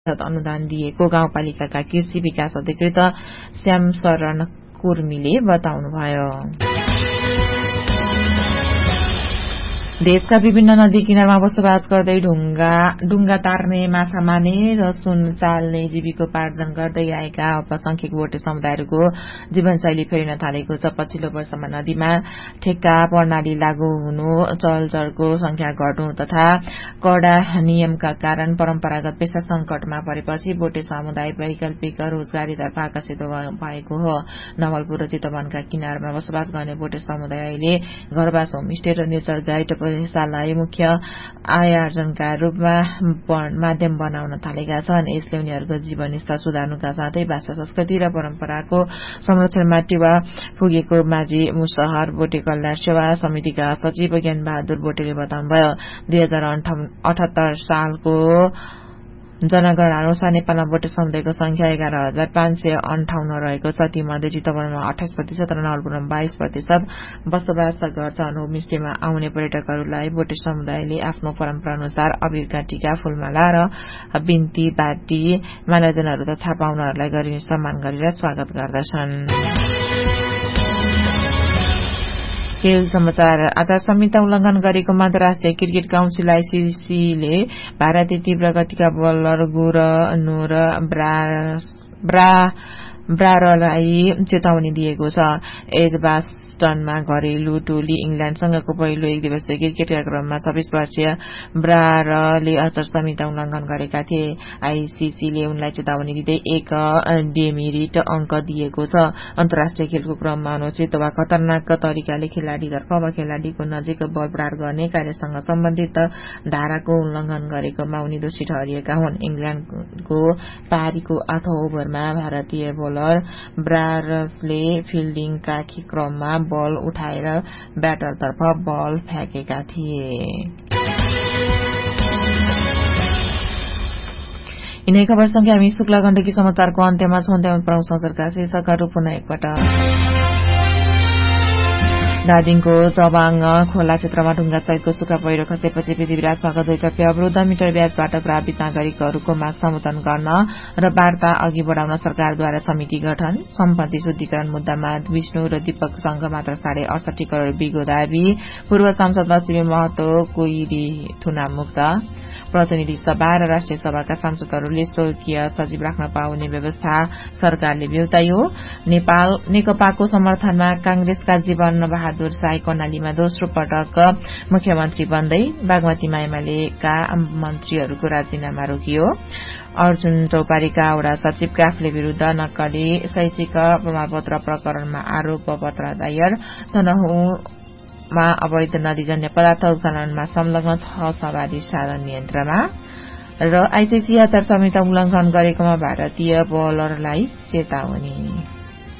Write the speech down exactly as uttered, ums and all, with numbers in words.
अनुदान दिएको गाउँपालिकाका कृषि विकास अधिकृत श्याम शरण कुर्मीले बताउनुभयो। देशका विभिन्न नदी किनारमा बसोबास गर्दै ढुङ्गा डुङ्गा तार्ने, माछा मार्ने र सुन चाल्ने जीविकोपार्जन गर्दै आएका अल्पसंख्यक भोटे समुदायहरूको जीवनशैली फेरिन थालेको छ। पछिल्लो वर्षमा नदीमा ठेक्का प्रणाली लागू हुनु, चलचलको संख्या घट्नु तथा कड़ा नियमका कारण परम्परागत पेशा संकटमा परेपछि भोटे समुदाय वैकल्पिक रोजगारीतर्फ आकर्षित भएको हो। नवलपुर र चितवनका किनारमा बसोबास गर्ने भोटे समुदायले घरवास, होमस्टे र नेचर गाइड पेशालाई मुख्य आयार्जनका रूपमा माध्यम बनाउन थालेका छन्। यसले उनीहरूको जीवन स्तर सुधार्नुका साथै भाषा, संस्कृति र परम्पराको संरक्षणमा टेवा पुगेको माझी मुसहर भोटे कल्याण सेवा समितिका सचिव ज्ञान बहादुर भोटेले बताउनुभयो। दुई हजार अठहत्तर सालको जनगणना अनुसार नेपालमा भोटे समुदायको संख्या एघार हजार पाँच सय अन्ठाउन्न रहेको छ। तीमध्ये चितवनमा अठाइस प्रतिशत र नवलपुरमा बाइस प्रतिशत बसोबास गर्छन्। होमस्टेमा आउने पर्यटकहरूलाई भोटे समुदायले आफ्नो परम्परा अनुसार अबिरका टीका, फूलमाला र बिन्ती बाटी मालाजनहरू तथा पाहुनाहरूलाई गरिने सम्मान गरेर स्वागत गर्दछन्। खेल समाचार। आचार संहिता उल्लंघन गरेकोमा अन्तर्राष्ट्रिय क्रिकेट काउन्सिल आईसीसीले भारतीय तीव्र गतिका बलर गुरनुर ब्रारलाई चेतावनी दिएको छ। एजबास्टनमा घरेलु टोली इंग्ल्याण्डसँगको पहिलो एक दिवसीय क्रिकेट कार्यक्रममा छब्बीस वर्षीय ब्रारले आचार संहिता उल्लंघन गरेका थिए। आईसीसीले उनलाई चेतावनी दिँदै एक डेमेरिट अंक दिएको छ। अन्तर्राष्ट्रिय खेलको क्रममा अनुचित वा खतरनाक तरिकाले खेलाड़ीतर्फ वा खेलाड़ीको नजिक बल प्रहार गर्ने कार्यसँग सम्बन्धित धाराको उल्लंघन गरेकोमा उनी दोषी ठहरिएका हुन्। इंग्ल्याण्डको पारीको आठौं ओभरमा भारतीय बोलर ब्रारले फिल्डिङका क्रममा बल उठाएर ब्याटरतर्फ बल फ्याँकेका थिए। यिनै खबरसँगै हामी शुक्ला गण्डकी समाचारको अन्त्यमा छौं। त्यहाँ प्रमुख समाचारका शीर्षकहरू पुनः एकपटक। दार्जिलिङको चबाङ खोला क्षेत्रमा ढुङ्गा सहितको सुक्खा पहिरो खसेपछि पृथ्वीराज भगत दुई रुपियाँ अवरोध मिटर ब्याजबाट प्रभावित नागरिकहरूको माग सम्बोधन गर्न र वार्ता अघि बढाउन सरकारद्वारा समिति गठन। सम्पत्ति शुद्धिकरण मुद्दामा विष्णु र दीपक संघ मात्र साढे अडसठी करोड़ बिगो दाबी। पूर्व सांसद लक्ष्मी महतो कोइरी थुना मुक्त। प्रतिनिधि सभा र राष्ट्रिय सभाका सांसदहरूले स्वकीय सचिव राख्न पाउने व्यवस्था सरकारले ब्यौतायो। नेपाल नेकपाको समर्थनमा कांग्रेसका जीवन बहादुर साई कर्णालीमा दोस्रो पटक मुख्यमन्त्री बन्दै। बागमती एमालेका मन्त्रीहरूको राजीनामा रोकियो। अर्जुन चौपारीका वडा सचिव काफले विरूद्ध नक्कली शैक्षिक प्रमाणपत्र प्रकरणमा आरोप पत्र दायर। तनहुँमा अवैध नदीजन्य पदार्थ उत्खननमा संलग्न छ सवारी साधन नियन्त्रणमा। र आईसीसी आचार संहिता उल्लंघन गरेकोमा भारतीय बलरलाई चेतावनी।